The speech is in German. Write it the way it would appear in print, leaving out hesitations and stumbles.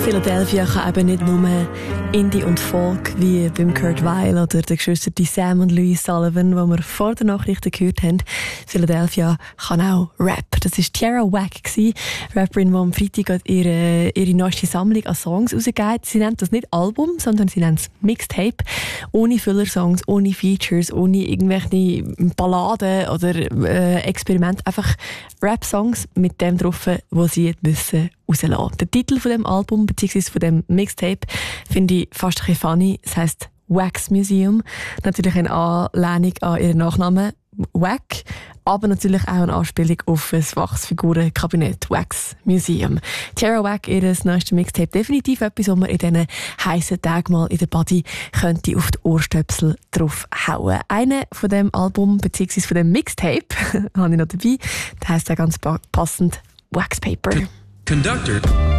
Philadelphia kann eben nicht nur Indie und Folk wie beim Kurt Weill oder der Geschwister Sam und Louis Sullivan, die wir vor der Nachrichten gehört haben. Philadelphia kann auch Rap. Das war Tierra Whack, Rapperin, die am Freitag ihre neueste Sammlung an Songs rausgeht. Sie nennt das nicht Album, sondern sie nennt es Mixtape. Ohne Füllersongs, ohne Features, ohne irgendwelche Balladen oder Experimente. Einfach Rap-Songs mit dem drauf, was sie müssen rauslassen. Der Titel von dem Album bzw. von dem Mixtape finde ich fast ein bisschen funny. Es heisst Wax Museum. Natürlich eine Anlehnung an ihren Nachnamen Wack, aber natürlich auch eine Anspielung auf das Wachsfigurenkabinett Wax Museum. Tierra Whack, ihr neuestes Mixtape, definitiv etwas, was man in diesen heissen Tagen mal in der Body könnte auf die Ohrstöpsel drauf hauen. Einer von dem Album bzw. von dem Mixtape habe ich noch dabei. Der heisst auch ganz passend Wax Paper. Conductor.